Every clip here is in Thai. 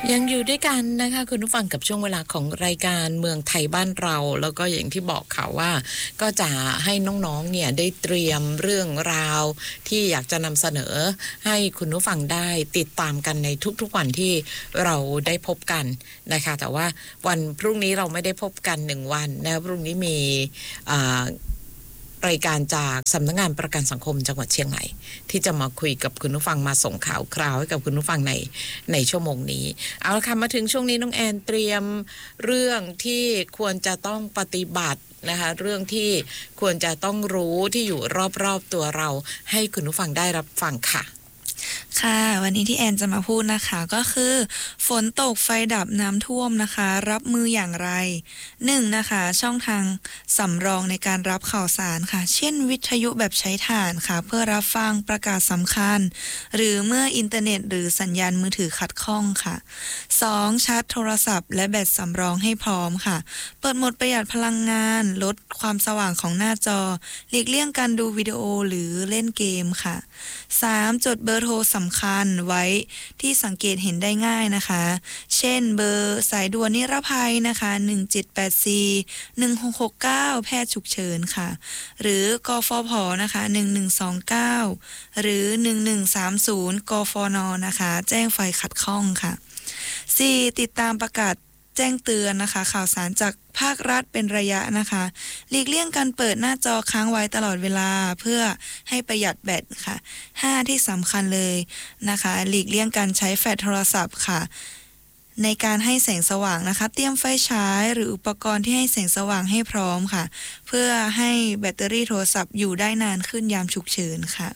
ยังอยู่ด้วยกันนะคะคุณผู้ฟังกับช่วงเวลาของรายการเมืองไทยบ้านเราแล้วก็อย่างที่บอกค่ะว่าก็จะให้น้องๆเนี่ยได้เตรียมเรื่องราวที่อยากจะนำเสนอให้คุณผู้ฟังได้ติดตามกันในทุกๆวันที่เราได้พบกันนะคะแต่ว่าวันพรุ่งนี้เราไม่ได้พบกัน1วันนะพรุ่งนี้มีรายการจากสำนักงานประกันสังคมจังหวัดเชียงใหม่ที่จะมาคุยกับคุณผู้ฟังมาส่งข่าวคราวให้กับคุณผู้ฟังในชั่วโมงนี้เอาละค่ะมาถึงช่วงนี้น้องแอนเตรียมเรื่องที่ควรจะต้องปฏิบัตินะคะเรื่องที่ควรจะต้องรู้ที่อยู่รอบๆตัวเราให้คุณผู้ฟังได้รับฟังค่ะค่ะวันนี้ที่แอนจะมาพูดนะคะก็คือฝนตกไฟดับน้ำท่วมนะคะรับมืออย่างไร1นะคะช่องทางสำรองในการรับข่าวสารค่ะเช่นวิทยุแบบใช้ถ่านค่ะเพื่อรับฟังประกาศสำคัญหรือเมื่ออินเทอร์เน็ตหรือสัญญาณมือถือขัดข้องค่ะ2ชาร์จโทรศัพท์และแบตสำรองให้พร้อมค่ะเปิดโหมดประหยัดพลังงานลดความสว่างของหน้าจอหลีกเลี่ยงการดูวิดีโอหรือเล่นเกมค่ะ3จดเบอร์โทรสำคัญไว้ที่สังเกตเห็นได้ง่ายนะคะเช่นเบอร์สายด่วนนิรภัยนะคะ1784 1669แพทย์ฉุกเฉินค่ะหรือกฟผนะคะ1129หรือ1130กฟนนะคะแจ้งไฟขัดข้องค่ะ4ติดตามประกาศแจ้งเตือนนะคะข่าวสารจากภาครัฐเป็นระยะนะคะหลีกเลี่ยงการเปิดหน้าจอค้างไว้ตลอดเวลาเพื่อให้ประหยัดแบตค่ะ5ที่สำคัญเลยนะคะหลีกเลี่ยงการใช้แฟลชโทรศัพท์ค่ะในการให้แสงสว่างนะคะเตรียมไฟฉายหรืออุปกรณ์ที่ให้แสงสว่างให้พร้อมค่ะเพื่อให้แบตเตอรี่โทรศัพท์อยู่ได้นานขึ้นยามฉุกเฉินค่ะ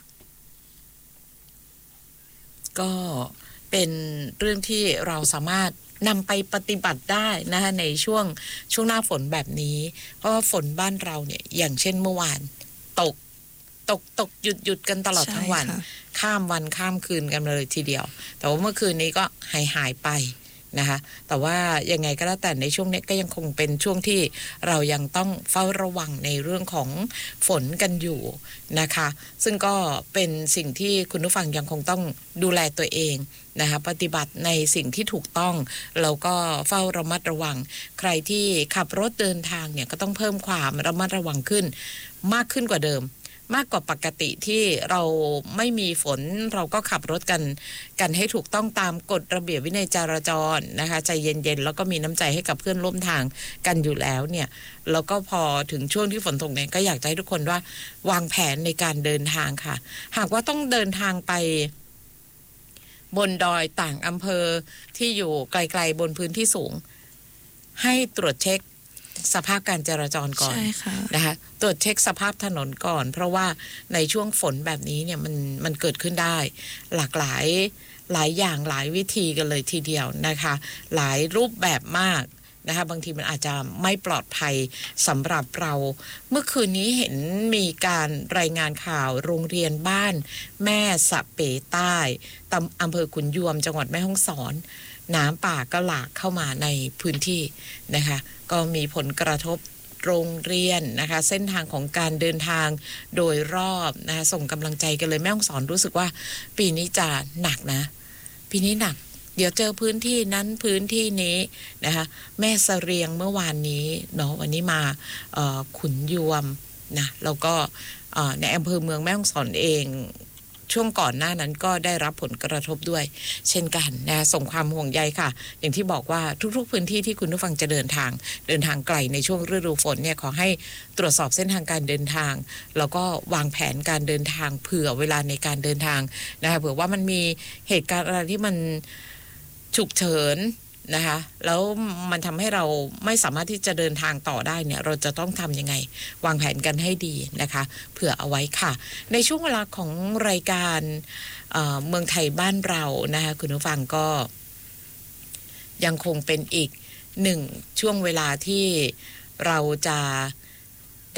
ก็เป็นเรื่องที่เราสามารถนำไปปฏิบัติได้นะคะในช่วงหน้าฝนแบบนี้เพราะว่าฝนบ้านเราเนี่ยอย่างเช่นเมื่อวานตกหยุดกันตลอดทั้งวันข้ามวันข้ามคืนกันเลยทีเดียวแต่ว่าเมื่อคืนนี้ก็หายไปนะคะแต่ว่ายังไงก็แล้วแต่ในช่วงนี้ก็ยังคงเป็นช่วงที่เรายังต้องเฝ้าระวังในเรื่องของฝนกันอยู่นะคะซึ่งก็เป็นสิ่งที่คุณผู้ฟังยังคงต้องดูแลตัวเองนะคะปฏิบัติในสิ่งที่ถูกต้องแล้วก็เฝ้าระมัดระวังใครที่ขับรถเดินทางเนี่ยก็ต้องเพิ่มความระมัดระวังขึ้นมากขึ้นกว่าเดิมมากกว่าปกติที่เราไม่มีฝนเราก็ขับรถกันให้ถูกต้องตามกฎระเบียบวินัยจราจรนะคะใจเย็นๆแล้วก็มีน้ำใจให้กับเพื่อนร่วมทางกันอยู่แล้วเนี่ยแล้วก็พอถึงช่วงที่ฝนตกเนี่ยก็อยากจะให้ทุกคนว่าวางแผนในการเดินทางค่ะหากว่าต้องเดินทางไปบนดอยต่างอำเภอที่อยู่ไกลๆบนพื้นที่สูงให้ตรวจเช็คสภาพการจราจรก่อนนะคะตรวจเช็คสภาพถนนก่อนเพราะว่าในช่วงฝนแบบนี้เนี่ยมันเกิดขึ้นได้หลากหลายอย่างหลายวิธีกันเลยทีเดียวนะคะหลายรูปแบบมากนะคะบางทีมันอาจจะไม่ปลอดภัยสำหรับเราเมื่อคืนนี้เห็นมีการรายงานข่าวโรงเรียนบ้านแม่สะเปใต้อำเภอขุนยวมจังหวัดแม่ฮ่องสอนน้ำป่าก็หลากเข้ามาในพื้นที่นะคะก็มีผลกระทบโรงเรียนนะคะเส้นทางของการเดินทางโดยรอบนะคะส่งกำลังใจกันเลยแม่ฮ่องสอนรู้สึกว่าปีนี้จะหนักนะปีนี้หนักเดี๋ยวเจอพื้นที่นั้นพื้นที่นี้นะคะแม่เสรียงเมื่อวานนี้เนาะวันนี้มาขุนยวมนะแล้วก็ในอำเภอเมืองแม่ฮ่องสอนเองช่วงก่อนหน้านั้นก็ได้รับผลกระทบด้วยเช่นกันนะส่งความห่วงใยค่ะอย่างที่บอกว่าทุกๆพื้นที่ที่คุณผู้ฟังจะเดินทางไกลในช่วงฤดูฝนเนี่ยขอให้ตรวจสอบเส้นทางการเดินทางแล้วก็วางแผนการเดินทางเผื่อเวลาในการเดินทางนะคะเผื่อว่ามันมีเหตุการณ์อะไรที่มันฉุกเฉินนะคะแล้วมันทำให้เราไม่สามารถที่จะเดินทางต่อได้เนี่ยเราจะต้องทำยังไงวางแผนกันให้ดีนะคะเผื่อเอาไว้ค่ะในช่วงเวลาของรายการเมืองไทยบ้านเรานะคะคุณผู้ฟังก็ยังคงเป็นอีกหนึ่งช่วงเวลาที่เราจะ